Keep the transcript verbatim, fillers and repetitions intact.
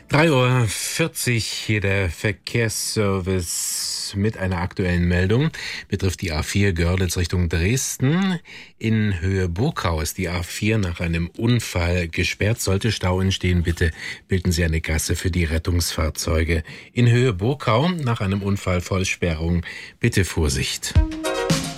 drei Uhr vierzig, hier der Verkehrsservice mit einer aktuellen Meldung. Betrifft die A vier Görlitz Richtung Dresden. In Höhe Burgau ist die A vier nach einem Unfall gesperrt. Sollte Stau entstehen, bitte bilden Sie eine Gasse für die Rettungsfahrzeuge. In Höhe Burgau nach einem Unfall Vollsperrung, bitte Vorsicht.